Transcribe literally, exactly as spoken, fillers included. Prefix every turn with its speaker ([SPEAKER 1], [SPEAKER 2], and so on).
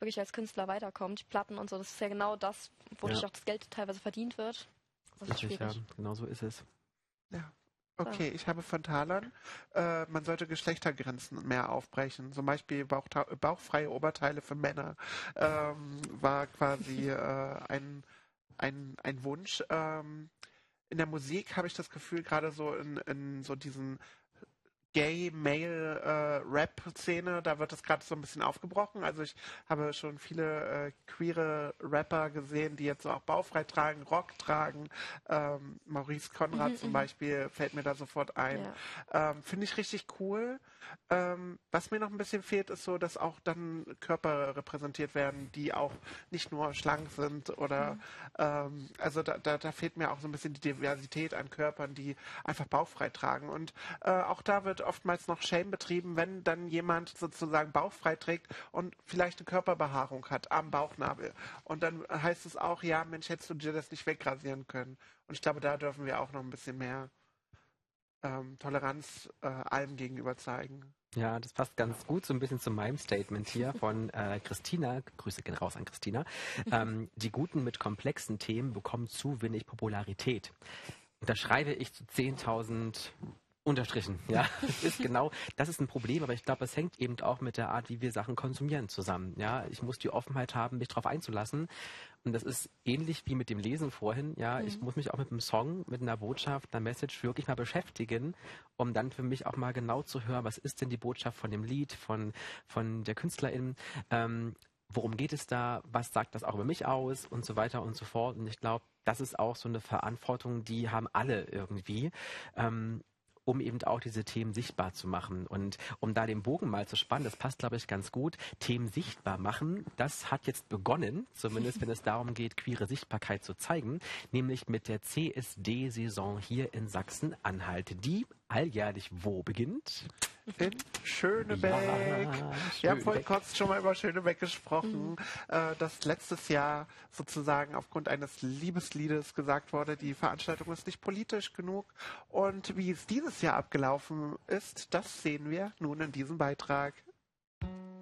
[SPEAKER 1] wirklich als Künstler weiterkommt. Die Platten und so, das ist ja genau das, wodurch
[SPEAKER 2] Ja.
[SPEAKER 1] auch das Geld teilweise verdient wird. Das ist
[SPEAKER 2] Richtig, ja,
[SPEAKER 1] schwierig.
[SPEAKER 2] genau so ist es.
[SPEAKER 3] Ja. Okay, ich habe von Talern, äh, man sollte Geschlechtergrenzen mehr aufbrechen. Zum Beispiel Bauchta bauchfreie Oberteile für Männer ähm, war quasi äh, ein, ein, ein Wunsch. Ähm, in der Musik habe ich das Gefühl, gerade so in, in so diesen Gay-Male-Rap-Szene, da wird das gerade so ein bisschen aufgebrochen. Also ich habe schon viele äh, queere Rapper gesehen, die jetzt so auch bauchfrei tragen, Rock tragen. Ähm, Maurice Conrad
[SPEAKER 1] Mhm,
[SPEAKER 3] zum
[SPEAKER 1] mhm.
[SPEAKER 3] Beispiel fällt mir da sofort ein.
[SPEAKER 1] Ja.
[SPEAKER 3] Ähm, Finde ich richtig cool. Ähm, was mir noch ein bisschen fehlt, ist so, dass auch dann Körper repräsentiert werden, die auch nicht nur schlank sind oder
[SPEAKER 1] Mhm.
[SPEAKER 3] ähm, also da, da, da fehlt mir auch so ein bisschen die Diversität an Körpern, die einfach bauchfrei tragen. Und äh, auch da wird oftmals noch Shame betrieben, wenn dann jemand sozusagen bauchfrei trägt und vielleicht eine Körperbehaarung hat am Bauchnabel. Und dann heißt es auch, ja, Mensch, hättest du dir das nicht wegrasieren können. Und ich glaube, da dürfen wir auch noch ein bisschen mehr ähm, Toleranz äh, allem gegenüber zeigen.
[SPEAKER 2] Ja, das passt ganz gut so ein bisschen zu meinem Statement hier von äh, Christina. Grüße gehen raus an Christina. Ähm, die Guten mit komplexen Themen bekommen zu wenig Popularität. Und da schreibe ich zu zehntausend Unterstrichen. Ja, das ist genau, das ist ein Problem, aber ich glaube, es hängt eben auch mit der Art, wie wir Sachen konsumieren zusammen. Ja, ich muss die Offenheit haben, mich darauf einzulassen. Und das ist ähnlich wie mit dem Lesen vorhin. Ja,
[SPEAKER 1] Mhm.
[SPEAKER 2] ich muss mich auch mit einem Song, mit einer Botschaft, einer Message wirklich mal beschäftigen, um dann für mich auch mal genau zu hören, was ist denn die Botschaft von dem Lied, von, von der Künstlerin, ähm, worum geht es da, was sagt das auch über mich aus und so weiter und so fort. Und ich glaube, das ist auch so eine Verantwortung, die haben alle irgendwie. Ähm, um eben auch diese Themen sichtbar zu machen. Und um da den Bogen mal zu spannen, das passt, glaube ich, ganz gut, Themen sichtbar machen, das hat jetzt begonnen, zumindest wenn es darum geht, queere Sichtbarkeit zu zeigen, nämlich mit der C S D-Saison hier in Sachsen-Anhalt, die alljährlich wo beginnt?
[SPEAKER 3] In Schönebeck.
[SPEAKER 2] Ja,
[SPEAKER 3] Wir haben vorhin
[SPEAKER 2] Schönebeck.
[SPEAKER 3] kurz schon mal über Schönebeck gesprochen,
[SPEAKER 1] Mhm.
[SPEAKER 3] äh, dass letztes Jahr sozusagen aufgrund eines Liebesliedes gesagt wurde, die Veranstaltung ist nicht politisch genug. Und wie es dieses Jahr abgelaufen ist, das sehen wir nun in diesem Beitrag.